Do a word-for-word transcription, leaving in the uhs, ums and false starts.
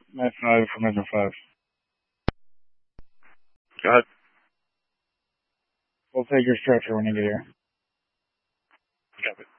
Nine five from engine five. Go ahead. We'll take your stretcher when you get here. Copy.